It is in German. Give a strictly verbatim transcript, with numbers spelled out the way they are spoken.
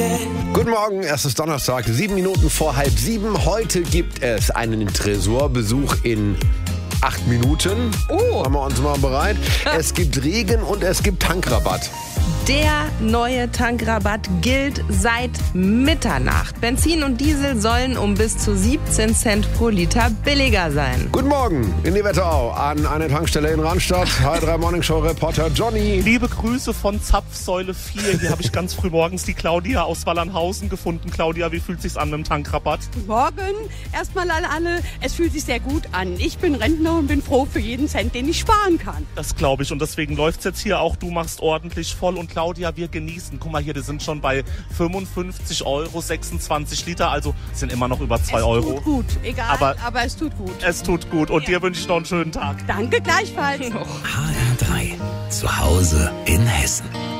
Guten Morgen, es ist Donnerstag, sieben Minuten vor halb sieben. Heute gibt es einen Tresorbesuch in acht Minuten. Oh. Machen wir uns mal bereit. Es gibt Regen und es gibt Tankrabatt. Der neue Tankrabatt gilt seit Mitternacht. Benzin und Diesel sollen um bis zu siebzehn Cent pro Liter billiger sein. Guten Morgen in die Wetterau an eine Tankstelle in Randstadt. H drei Morning Show Reporter Johnny. Liebe Grüße von Zapfsäule vier. Hier habe ich ganz früh morgens die Claudia aus Wallernhausen gefunden. Claudia, wie fühlt sich's an mit dem Tankrabatt? Guten Morgen. Erstmal an alle. Es fühlt sich sehr gut an. Ich bin Rentner und bin froh für jeden Cent, den ich sparen kann. Das glaube ich und deswegen läuft's jetzt hier auch. Du machst ordentlich voll und Claudia, wir genießen. Guck mal hier, die sind schon bei fünfundfünfzig Euro, sechsundzwanzig Liter, also sind immer noch über zwei Euro. Es tut gut, egal, aber, aber es tut gut. Es tut gut und ja. Dir wünsche ich noch einen schönen Tag. Danke gleichfalls. H R drei, zu Hause in Hessen.